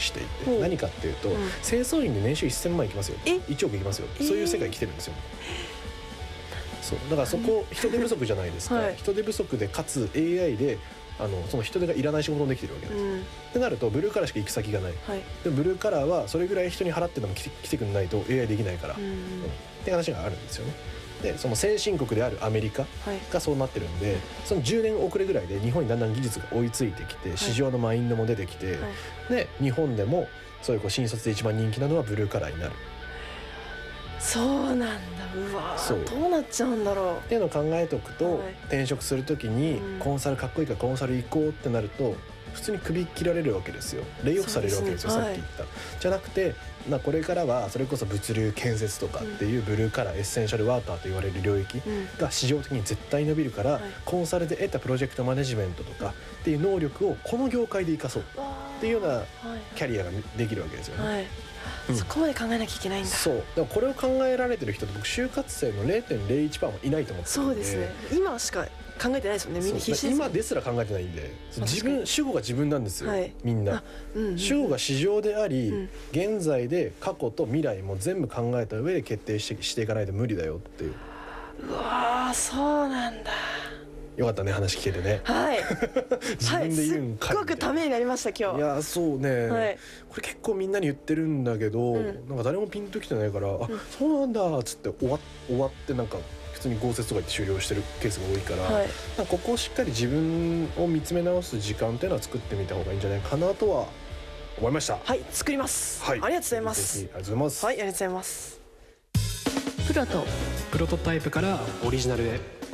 していて、何かっていうと、清掃員で年収1000万いきますよ、1億いきますよ、そういう世界来てるんですよ。そうだからそこ人手不足じゃないですか、人手不足でかつ AI でその人手がいらない仕事もできてるわけです、ってなるとブルーカラーしか行く先がない、でもブルーカラーはそれぐらい人に払ってでも来てくんないと AI できないから、って話があるんですよね。でその先進国であるアメリカがそうなってるんで、その10年遅れぐらいで日本にだんだん技術が追いついてきて、市場のマインドも出てきて、で日本でもそういう新卒で一番人気なのはブルーカラーになる。 そうなんだ。うわどうなっちゃうんだろうっていうのを考えておくと、転職するときにコンサルかっこいいからコンサル行こうってなると普通に首切られるわけですよ。レイオフされるわけですよ、さっき言った、じゃなくて、これからはそれこそ物流建設とかっていうブルーカラーエッセンシャルワーカーと言われる領域が市場的に絶対伸びるから、コンサルで得たプロジェクトマネジメントとかっていう能力をこの業界で生かそうっていうようなキャリアができるわけですよね。 そこまで考えなきゃいけないんだ。 そうでもこれを考えられてる人って僕就活生の 0.01% もいないと思ってるんで。 そうですね、今しか考えてないですよね、みんな必死です、 今ですら考えてないんで、主語が自分なんですよ、みんな、主語が市場であり、現在で過去と未来も全部考えた上で決定していかないと無理だよっていう。 うわそうなんだ。 よかったね、話聞けてね。自分で言うんかいみたいな。 すっごくためになりました今日。 いやそうね、これ結構みんなに言ってるんだけど、なんか誰もピンときてないから、あそうなんだっつって終わってなんか普通に豪雪とか言って終了してるケースが多いから、なんかここをしっかり自分を見つめ直す時間っていうのは作ってみた方がいいんじゃないかなとは思いました。 はい、作ります。ありがとうございます。 ありがとうございます。 はい、ありがとうございます。 プロトタイプからオリジナルへ。